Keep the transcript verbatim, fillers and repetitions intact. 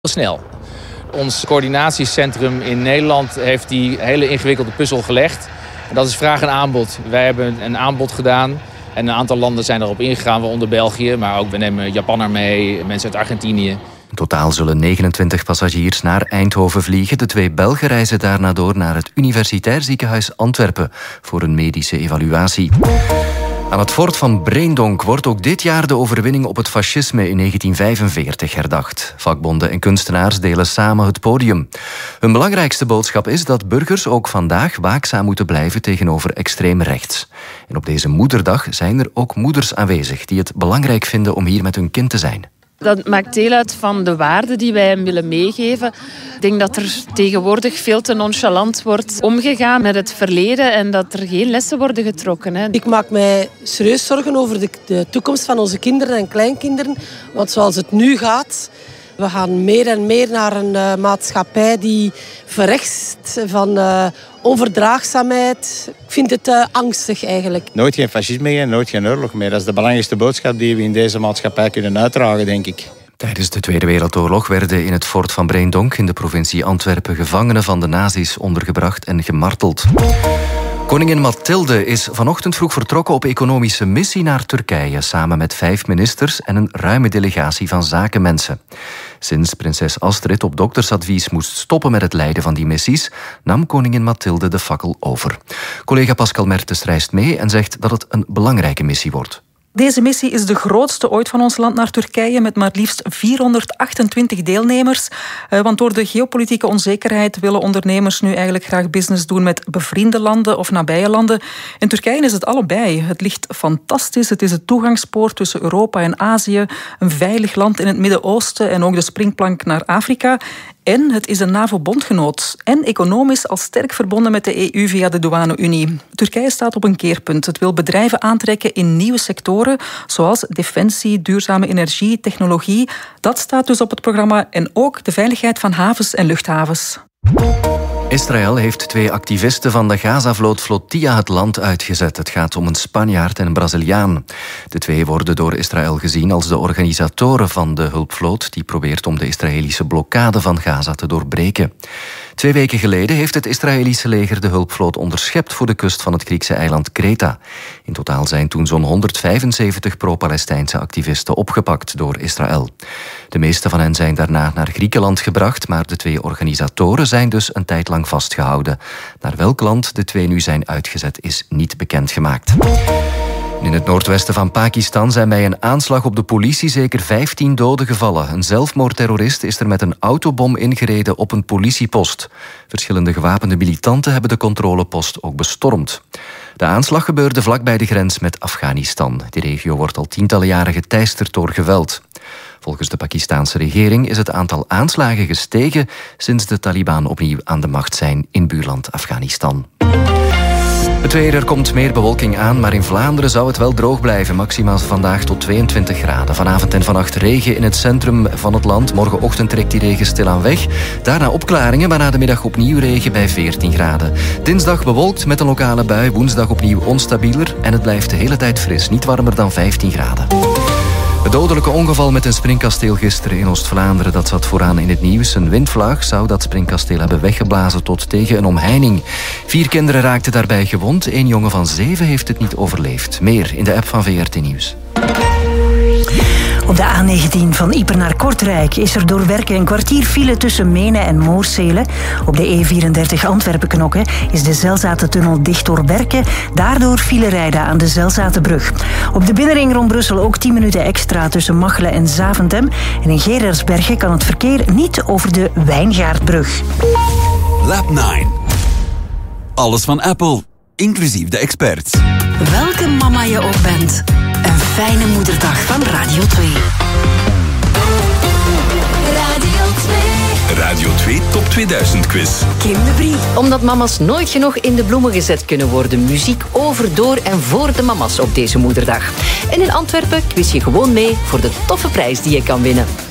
Snel. Ons coördinatiecentrum in Nederland heeft die hele ingewikkelde puzzel gelegd. En dat is vraag en aanbod. Wij hebben een aanbod gedaan en een aantal landen zijn erop ingegaan, waaronder België. Maar ook we nemen Japan er mee, mensen uit Argentinië. In totaal zullen negenentwintig passagiers naar Eindhoven vliegen. De twee Belgen reizen daarna door naar het Universitair Ziekenhuis Antwerpen voor een medische evaluatie. Aan het fort van Breendonk wordt ook dit jaar de overwinning op het fascisme in negentien vijfenveertig herdacht. Vakbonden en kunstenaars delen samen het podium. Hun belangrijkste boodschap is dat burgers ook vandaag waakzaam moeten blijven tegenover extreem rechts. En op deze moederdag zijn er ook moeders aanwezig die het belangrijk vinden om hier met hun kind te zijn. Dat maakt deel uit van de waarden die wij hem willen meegeven. Ik denk dat er tegenwoordig veel te nonchalant wordt omgegaan met het verleden en dat er geen lessen worden getrokken. Hè. Ik maak mij serieus zorgen over de, de toekomst van onze kinderen en kleinkinderen. Want zoals het nu gaat, we gaan meer en meer naar een uh, maatschappij die verrechtst van uh, onverdraagzaamheid. Ik vind het uh, angstig eigenlijk. Nooit geen fascisme meer, nooit geen oorlog meer. Dat is de belangrijkste boodschap die we in deze maatschappij kunnen uitdragen, denk ik. Tijdens de Tweede Wereldoorlog werden in het fort van Breendonk in de provincie Antwerpen gevangenen van de nazi's ondergebracht en gemarteld. Koningin Mathilde is vanochtend vroeg vertrokken op economische missie naar Turkije, samen met vijf ministers en een ruime delegatie van zakenmensen. Sinds prinses Astrid op doktersadvies moest stoppen met het leiden van die missies, nam koningin Mathilde de fakkel over. Collega Pascal Mertens reist mee en zegt dat het een belangrijke missie wordt. Deze missie is de grootste ooit van ons land naar Turkije, met maar liefst vierhonderdachtentwintig deelnemers. Want door de geopolitieke onzekerheid willen ondernemers nu eigenlijk graag business doen met bevriende landen of nabije landen. In Turkije is het allebei. Het ligt fantastisch. Het is het toegangspoort tussen Europa en Azië, een veilig land in het Midden-Oosten en ook de springplank naar Afrika. En het is een NAVO-bondgenoot en economisch al sterk verbonden met de E U via de douane-Unie. Turkije staat op een keerpunt. Het wil bedrijven aantrekken in nieuwe sectoren, zoals defensie, duurzame energie, technologie. Dat staat dus op het programma en ook de veiligheid van havens en luchthavens. Israël heeft twee activisten van de Gazavloot Flotilla het land uitgezet. Het gaat om een Spanjaard en een Braziliaan. De twee worden door Israël gezien als de organisatoren van de hulpvloot die probeert om de Israëlische blokkade van Gaza te doorbreken. Twee weken geleden heeft het Israëlische leger de hulpvloot onderschept voor de kust van het Griekse eiland Kreta. In totaal zijn toen zo'n honderdvijfenzeventig pro-Palestijnse activisten opgepakt door Israël. De meeste van hen zijn daarna naar Griekenland gebracht, maar de twee organisatoren zijn dus een tijd lang vastgehouden. Naar welk land de twee nu zijn uitgezet is niet bekendgemaakt. In het noordwesten van Pakistan zijn bij een aanslag op de politie zeker vijftien doden gevallen. Een zelfmoordterrorist is er met een autobom ingereden op een politiepost. Verschillende gewapende militanten hebben de controlepost ook bestormd. De aanslag gebeurde vlakbij de grens met Afghanistan. Die regio wordt al tientallen jaren geteisterd door geweld. Volgens de Pakistaanse regering is het aantal aanslagen gestegen sinds de Taliban opnieuw aan de macht zijn in buurland Afghanistan. Het weer, er komt meer bewolking aan, maar in Vlaanderen zou het wel droog blijven. Maximaal vandaag tot tweeëntwintig graden. Vanavond en vannacht regen in het centrum van het land. Morgenochtend trekt die regen stilaan weg. Daarna opklaringen, maar na de middag opnieuw regen bij veertien graden. Dinsdag bewolkt met een lokale bui. Woensdag opnieuw onstabieler. En het blijft de hele tijd fris. Niet warmer dan vijftien graden. Het dodelijke ongeval met een springkasteel gisteren in Oost-Vlaanderen, dat zat vooraan in het nieuws. Een windvlaag zou dat springkasteel hebben weggeblazen tot tegen een omheining. Vier kinderen raakten daarbij gewond. Eén jongen van zeven heeft het niet overleefd. Meer in de app van V R T Nieuws. Op de A negentien van Ieper naar Kortrijk is er door werken een kwartier file tussen Menen en Moorsele. Op de E vierendertig Antwerpen-Knokke is de Zelzatentunnel dicht door werken. Daardoor file rijden aan de Zelzatenbrug. Op de binnenring rond Brussel ook tien minuten extra tussen Machelen en Zaventem. En in Gerardsbergen kan het verkeer niet over de Wijngaardbrug. Lab negen. Alles van Apple, inclusief de experts. Welke mama je ook bent. Een fijne moederdag van Radio twee. Radio twee. Radio twee Top tweeduizend Quiz. Kim de Brie. Omdat mama's nooit genoeg in de bloemen gezet kunnen worden. Muziek over, door en voor de mama's op deze moederdag. En in Antwerpen quiz je gewoon mee voor de toffe prijs die je kan winnen.